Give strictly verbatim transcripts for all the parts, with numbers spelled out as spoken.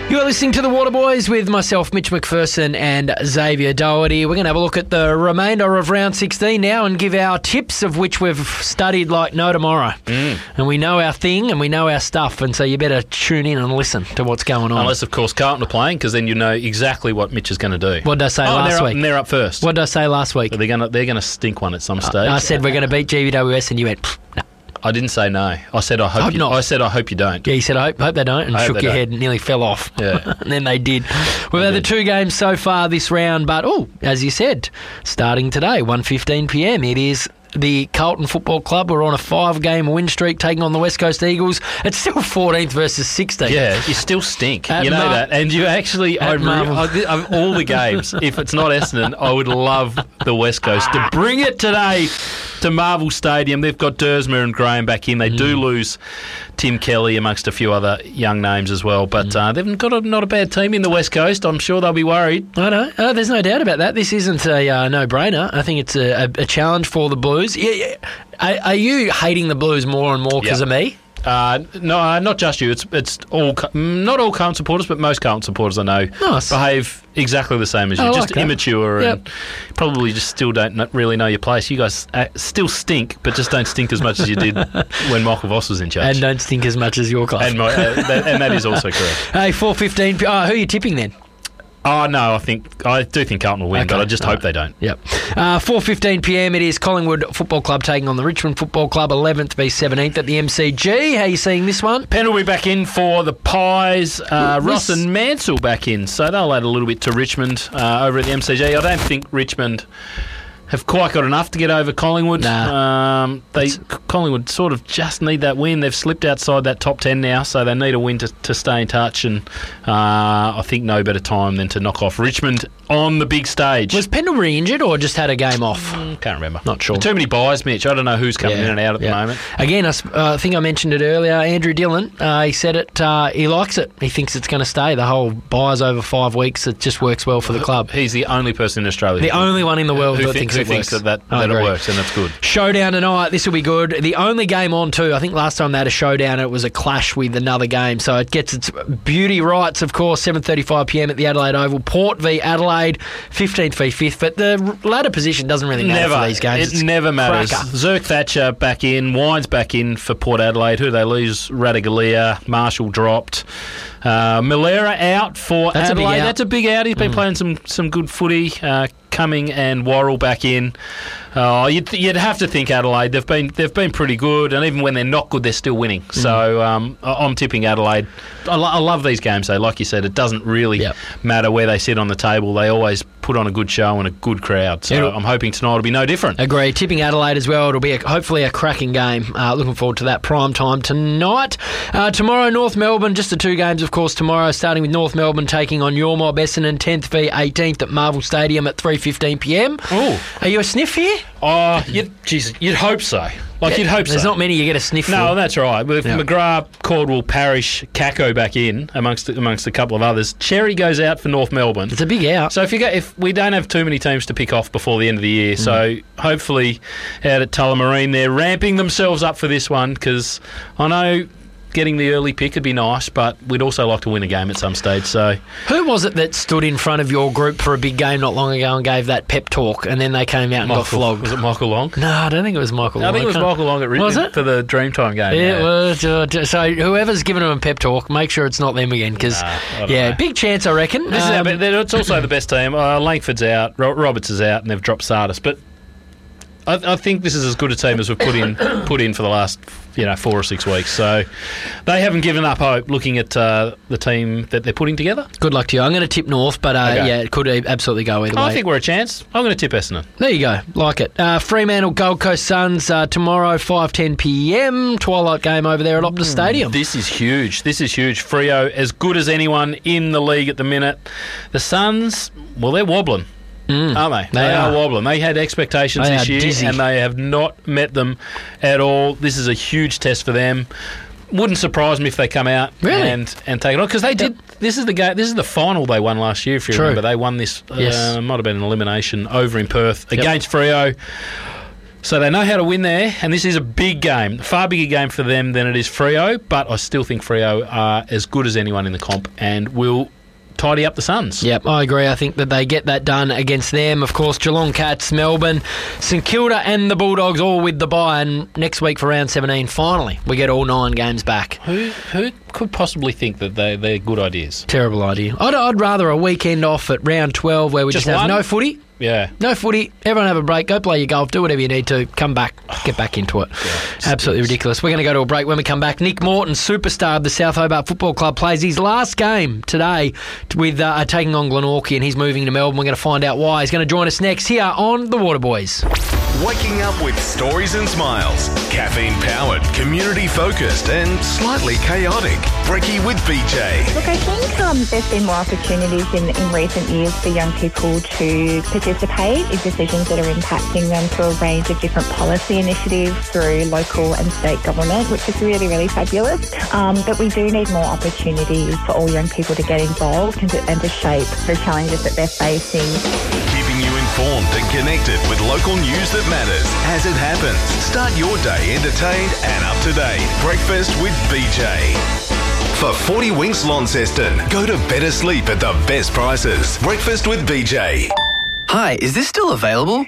You're listening to The Waterboys with myself, Mitch McPherson, and Xavier Doherty. We're going to have a look at the remainder of round sixteen now and give our tips, of which we've studied like no tomorrow. Mm. And we know our thing and we know our stuff, and so you better tune in and listen to what's going on. Unless, of course, Carlton are playing, because then you know exactly what Mitch is going to do. What did I say oh, last they're week? Up, and they're up first. What did I say last week? But they're going to they're going to stink one at some stage. I said we're going to beat G W S, and you went, no. I didn't say no. I said I hope, hope you, not. I said I hope you don't. Yeah, you said I hope, hope they don't, and I shook your head and nearly fell off. Yeah. And then they did. We've had the two games so far this round, but, oh, as you said, starting today, one fifteen p m, it is the Carlton Football Club. We're on a five-game win streak taking on the West Coast Eagles. It's still fourteenth versus sixteenth. Yeah, you still stink. At you know Mar- that. And you actually, I, re- I, of all the games, if it's not Essendon, I would love the West Coast to bring it today to Marvel Stadium. They've got Dersma and Graham back in. They mm. do lose Tim Kelly amongst a few other young names as well. But mm. uh, they've got a, not a bad team in the West Coast. I'm sure they'll be worried. I know. Oh, there's no doubt about that. This isn't a uh, no-brainer. I think it's a, a, a challenge for the Blues. Yeah, yeah. Are, are you hating the Blues more and more because yep. of me? Uh, no, uh, not just you. It's it's all not all Carlton supporters, but most Carlton supporters I know nice. behave exactly the same as you. I just like immature yep. and probably just still don't not really know your place. You guys uh, still stink, but just don't stink as much as you did when Michael Voss was in charge. And don't stink as much as your club. And, my, uh, that, and that is also correct. Hey, four fifteen. Oh, who are you tipping then? Oh, no, I think I do think Carlton will win, okay. but I just All hope right. they don't. Yep. Uh, four fifteen p m, it is Collingwood Football Club taking on the Richmond Football Club, eleventh v seventeenth at the M C G. How are you seeing this one? Penn will be back in for the Pies. Uh, Yes. Ross and Mansell back in, so they'll add a little bit to Richmond uh, over at the M C G. I don't think Richmond have quite got enough to get over Collingwood. Nah. Um, they Collingwood sort of just need that win. They've slipped outside that top ten now, so they need a win to, to stay in touch. And uh, I think no better time than to knock off Richmond on the big stage. Was Pendlebury injured or just had a game off? Mm, can't remember. Not sure. Too many buys, Mitch. I don't know who's coming Yeah, in and out at yeah. the moment. Again, I, sp- uh, I think I mentioned it earlier. Andrew Dillon, uh, he said it. Uh, he likes it. He thinks it's going to stay. The whole buys over five weeks. It just works well for the club. He's the only person in Australia. The who, only one in the world who that thi- thinks who it thinks works. that, that, I that it agree. works, and that's good. Showdown tonight. This will be good. The only game on too. I think last time they had a showdown, it was a clash with another game. So it gets its beauty rights, of course. seven thirty-five p m at the Adelaide Oval. Port v Adelaide, fifteenth v fifth. But the ladder position doesn't really matter Never. for these games. It It's never matters. cracker. Zerk Thatcher back in. Wines back in for Port Adelaide. Who they lose? Radaglia. Marshall dropped. Uh, Malera out for That's a big Adelaide. out. That's a big out. He's been mm. playing some, some good footy. Uh, Cumming and Worrell back in. Uh, you'd, you'd have to think Adelaide. They've been they've been pretty good, and even when they're not good, they're still winning. Mm. So um, I'm tipping Adelaide. I, lo- I love these games, though. Like you said, it doesn't really yep. matter where they sit on the table. They always put on a good show and a good crowd. So It'll, I'm hoping tonight will be no different. Agree. Tipping Adelaide as well. It'll be a, hopefully a cracking game. Uh, looking forward to that prime time tonight. Uh, tomorrow, North Melbourne. Just the two games, of course, tomorrow, starting with North Melbourne taking on your mob Essendon, tenth v eighteenth at Marvel Stadium at three fifteen p m. Oh, are you a sniff here? Oh, you'd, geez, you'd hope so. Like, yeah, you'd hope There's so. not many you get a sniff No, for. that's right. With yeah. McGrath, Caldwell, Parrish, Kako back in, amongst amongst a couple of others. Cherry goes out for North Melbourne. It's a big out. So if you go, if we don't have too many teams to pick off before the end of the year, mm. so hopefully out at Tullamarine they're ramping themselves up for this one, because I know getting the early pick would be nice, but we'd also like to win a game at some stage. So, who was it that stood in front of your group for a big game not long ago and gave that pep talk, and then they came out and Michael, got flogged? Was it Michael Long? No, I don't think it was Michael Long. I think it was Michael Long at Ridley was it? for the Dreamtime game. Yeah, yeah. well, uh, so whoever's giving them a pep talk, make sure it's not them again, because nah, yeah, know. big chance I reckon. This um, is our, it's also the best team. Uh, Langford's out, Ro- Roberts is out, and they've dropped Sardis, but I, I think this is as good a team as we've put in put in for the last you know four or six weeks. So they haven't given up hope. Looking at uh, the team that they're putting together. Good luck to you. I'm going to tip North, but uh, okay. yeah, it could absolutely go either I way. think we're a chance. I'm going to tip Essendon. There you go. Like it. Uh, Fremantle Gold Coast Suns uh, tomorrow, five ten p m. Twilight game over there at Optus mm, Stadium. This is huge. This is huge. Freo, as good as anyone in the league at the minute. The Suns, well, they're wobbling. Mm, aren't they? They, they are. are wobbling. They had expectations they this year dizzy. and they have not met them at all. This is a huge test for them. Wouldn't surprise me if they come out really? and, and take it on, because they did. Yep. This is the game. This is the final they won last year. If you True. remember, they won this. Yes. Uh, might have been an elimination over in Perth yep. against Freo. So they know how to win there, and this is a big game, far bigger game for them than it is Freo, but I still think Freo are as good as anyone in the comp and will tidy up the Suns. Yep, I agree. I think that they get that done against them. Of course, Geelong Cats, Melbourne, St Kilda and the Bulldogs all with the bye, and next week for round seventeen, finally, we get all nine games back. Who who could possibly think that they, they're good ideas? Terrible idea. I'd, I'd rather a weekend off at round twelve where we just, Just have one? no footy. Yeah. No footy. Everyone have a break. Go play your golf. Do whatever you need to. Come back. Get back into it. Yeah, Absolutely ridiculous. We're going to go to a break. When we come back, Nick Morton, superstar of the South Hobart Football Club, plays his last game today with uh, taking on Glenorchy, and he's moving to Melbourne. We're going to find out why. He's going to join us next here on The Waterboys. Waking up with stories and smiles. Caffeine-powered, community-focused and slightly chaotic. Brekkie with B J. Look, I think um, there's been more opportunities in, in recent years for young people to participate in decisions that are impacting them through a range of different policy initiatives through local and state government, which is really, really fabulous. Um, but we do need more opportunities for all young people to get involved and to, and to shape the challenges that they're facing. Keeping you informed and connected with local news that matters as it happens. Start your day entertained and up to date. Breakfast with B J. For forty Winks Launceston, go to better sleep at the best prices. Breakfast with B J. Hi, is this still available?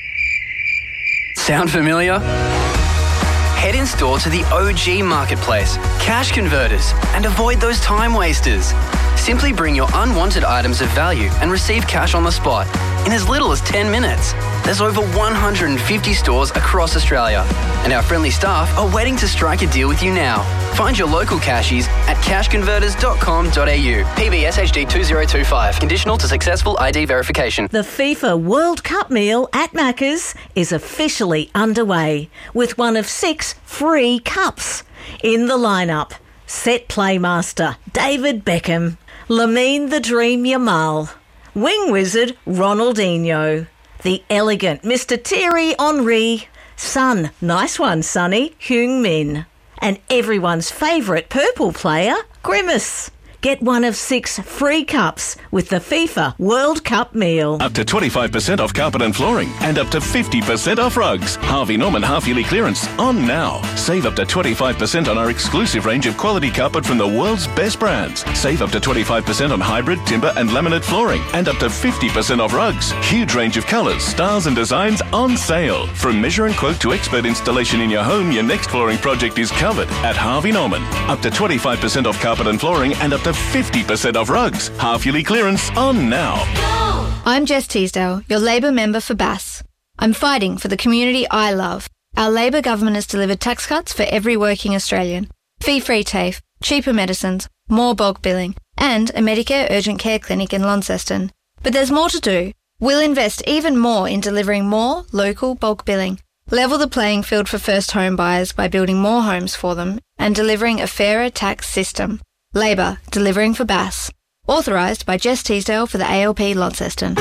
Sound familiar? Head in store to the O G Marketplace, Cash Converters, and avoid those time wasters. Simply bring your unwanted items of value and receive cash on the spot in as little as ten minutes. There's over one hundred fifty stores across Australia, and our friendly staff are waiting to strike a deal with you now. Find your local cashies at cash converters dot com dot a u. P B S H D two zero two five. Conditional to successful I D verification. The FIFA World Cup meal at Macca's is officially underway with one of six free cups. In the lineup, set playmaster David Beckham, Lamine the Dream Yamal, wing wizard Ronaldinho, the elegant Mister Thierry Henry, son, nice one Sonny, Heung-min, and everyone's favourite purple player, Grimace. Get one of six free cups with the FIFA World Cup meal. Up to twenty-five percent off carpet and flooring and up to fifty percent off rugs. Harvey Norman half-yearly clearance on now. Save up to twenty-five percent on our exclusive range of quality carpet from the world's best brands. Save up to twenty-five percent on hybrid, timber and laminate flooring and up to fifty percent off rugs. Huge range of colours, styles and designs on sale. From measure and quote to expert installation in your home, your next flooring project is covered at Harvey Norman. Up to twenty-five percent off carpet and flooring and up to fifty percent off rugs. Half-yearly clearance on now. I'm Jess Teasdale, your Labor member for Bass. I'm fighting for the community I love. Our Labor government has delivered tax cuts for every working Australian, fee-free TAFE, cheaper medicines, more bulk billing, and a Medicare urgent care clinic in Launceston. But there's more to do. We'll invest even more in delivering more local bulk billing, level the playing field for first home buyers by building more homes for them, and delivering a fairer tax system. Labor, delivering for Bass. Authorised by Jess Teasdale for the A L P Launceston.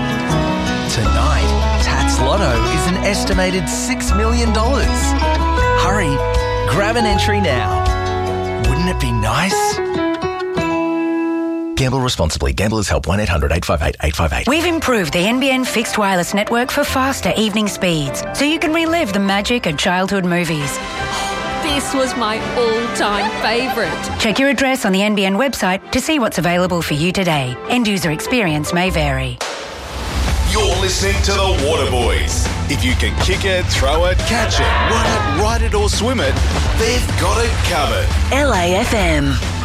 Tonight, Tats Lotto is an estimated six million dollars. Hurry, grab an entry now. Wouldn't it be nice? Gamble responsibly. Gamblers Help one eight hundred eight five eight eight five eight. We've improved the N B N fixed wireless network for faster evening speeds, so you can relive the magic of childhood movies. This was my all-time favourite. Check your address on the N B N website to see what's available for you today. End user experience may vary. You're listening to the Waterboys. If you can kick it, throw it, catch it, run it, ride it or swim it, they've got it covered. L A F M.